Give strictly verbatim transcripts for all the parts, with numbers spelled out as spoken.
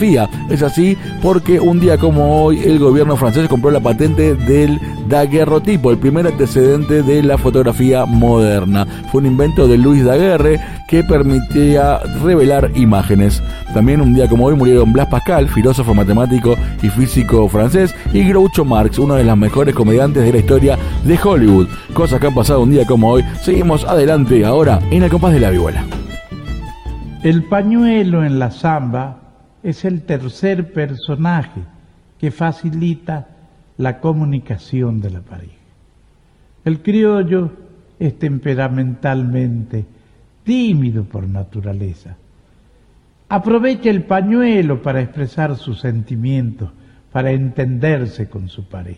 fotografía. Es así porque un día como hoy el gobierno francés compró la patente del daguerrotipo, el primer antecedente de la fotografía moderna. Fue un invento de Louis Daguerre que permitía revelar imágenes. También un día como hoy murieron Blaise Pascal, filósofo, matemático y físico francés, y Groucho Marx, uno de los mejores comediantes de la historia de Hollywood. Cosas que han pasado un día como hoy. Seguimos adelante ahora en El Compás de la Vihuela. El pañuelo en la samba es el tercer personaje que facilita la comunicación de la pareja. El criollo es temperamentalmente tímido por naturaleza. Aprovecha el pañuelo para expresar sus sentimientos, para entenderse con su pareja.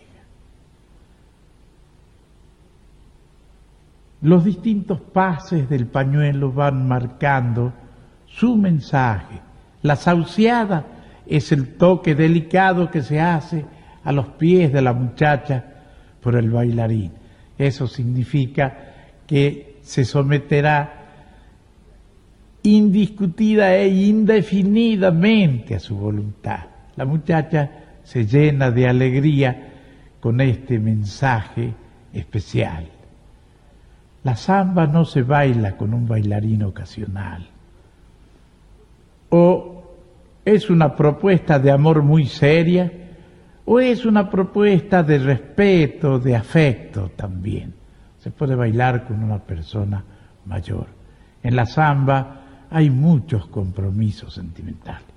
Los distintos pases del pañuelo van marcando su mensaje. La sauciada es el toque delicado que se hace a los pies de la muchacha por el bailarín. Eso significa que se someterá indiscutida e indefinidamente a su voluntad. La muchacha se llena de alegría con este mensaje especial. La samba no se baila con un bailarín ocasional. O es una propuesta de amor muy seria, o es una propuesta de respeto, de afecto también. Se puede bailar con una persona mayor. En la samba hay muchos compromisos sentimentales.